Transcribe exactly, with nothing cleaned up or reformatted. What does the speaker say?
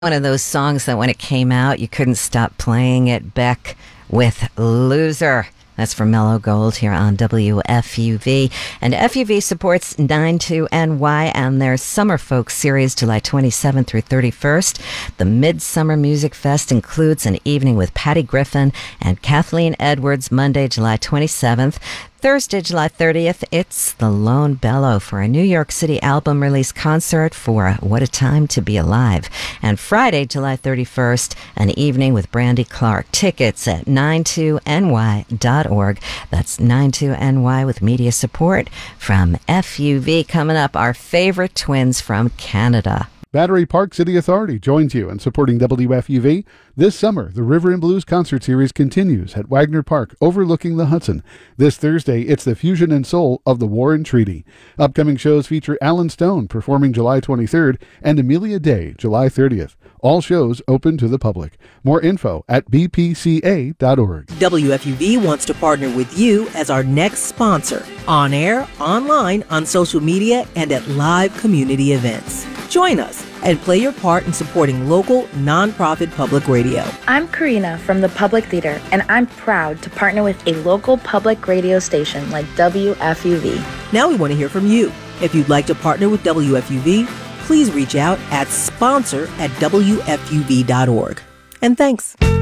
One of those songs that when it came out, you couldn't stop playing it. Beck with Loser. That's from Mellow Gold here on W F U V. And F U V supports nine two N Y and their Summer Folk series July twenty-seventh through thirty-first. The Midsummer Music Fest includes an evening with Patty Griffin and Kathleen Edwards Monday, July twenty-seventh. Thursday, July thirtieth, it's the Lone Bellow for a New York City album release concert for What a Time to Be Alive. And Friday, July thirty-first, an evening with Brandy Clark. Tickets at nine two N Y dot org. That's nine two N Y with media support from F U V. Coming up, our favorite twins from Canada. Battery Park City Authority joins you in supporting W F U V. This summer, the River and Blues concert series continues at Wagner Park, overlooking the Hudson. This Thursday, it's the fusion and soul of the Warren Treaty. Upcoming shows feature Alan Stone performing July twenty-third and Amelia Day, July thirtieth. All shows open to the public. More info at b p c a dot org. W F U V wants to partner with you as our next sponsor, on air, online, on social media, and at live community events. Join us and play your part in supporting local, nonprofit public radio. I'm Karina from The Public Theater, and I'm proud to partner with a local public radio station like W F U V. Now we want to hear from you. If you'd like to partner with W F U V, please reach out at sponsor at w f u v dot org. And thanks.